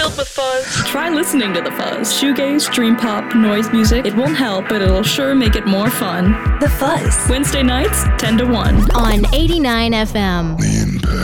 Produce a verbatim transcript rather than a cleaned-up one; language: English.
filled with fuzz. Try listening to The Fuzz. Shoegaze, dream pop, noise music. It won't help, but it'll sure make it more fun. The Fuzz. Wednesday nights, ten to one. On eighty-nine F M. The Impact.